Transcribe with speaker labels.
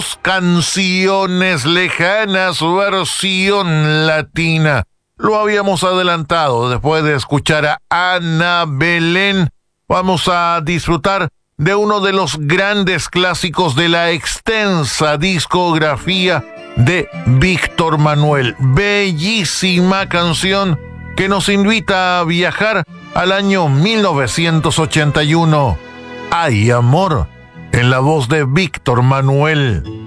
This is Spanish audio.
Speaker 1: Canciones lejanas, versión latina. Lo habíamos adelantado después de escuchar a Ana Belén. Vamos a disfrutar de uno de los grandes clásicos de la extensa discografía de Víctor Manuel. Bellísima canción que nos invita a viajar al año 1981. Hay amor, en la voz de Víctor Manuel.